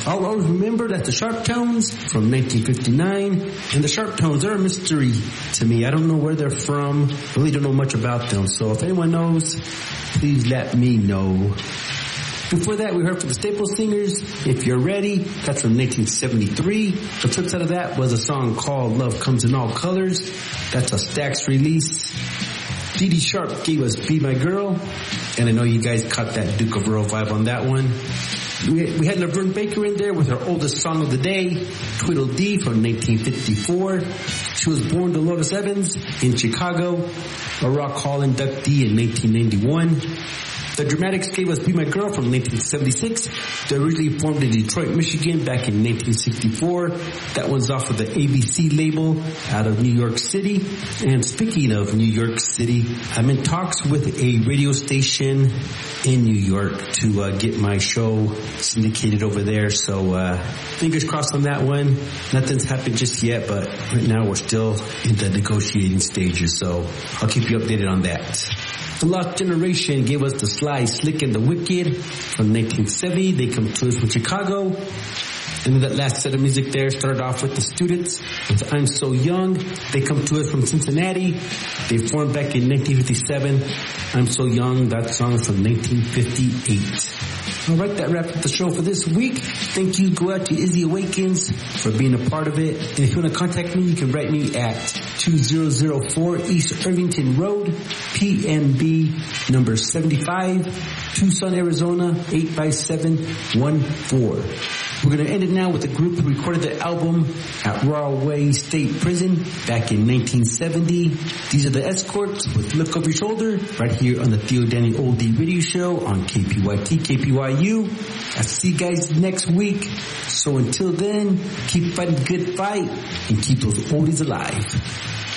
I'll always remember that the Sharp Tones from 1959. And the Sharp Tones are a mystery to me. I don't know where they're from. Really don't know much about them. So if anyone knows, please let me know. Before that, we heard from the Staple Singers, If You're Ready. That's from 1973. The flip side of that was a song called Love Comes in All Colors. That's a Stax release. Dee Dee Sharp gave us Be My Girl. And I know you guys caught that Duke of Earl vibe on that one. We had Laverne Baker in there with her oldest song of the day, Tweedledee from 1954. She was born Dolores Evans in Chicago, a Rock Hall inductee in 1991. The Dramatics gave us Be My Girl from 1976. They originally formed in Detroit, Michigan back in 1964. That one's off of the ABC label out of New York City. And speaking of New York City, I'm in talks with a radio station in New York to get my show syndicated over there. So fingers crossed on that one. Nothing's happened just yet, but right now we're still in the negotiating stages. So I'll keep you updated on that. The Lost Generation gave us The Sly, Slick, and the Wicked from 1970. They come to us from Chicago. And that last set of music there started off with The Students with I'm So Young. They come to us from Cincinnati. They formed back in 1957. I'm So Young, that song is from 1958. All right, that wraps up the show for this week. Thank you. Go out to Izzy Awakens for being a part of it. And if you want to contact me, you can write me at 2004 East Irvington Road, PMB number 75, Tucson, Arizona, 85714. We're going to end it now with a group who recorded the album at Rahway State Prison back in 1970. These are the Escorts with Look Over Your Shoulder right here on the Theo Danny Oldie Radio Show on KPYT, KPYU. I'll see you guys next week. So until then, keep fighting the good fight and keep those oldies alive.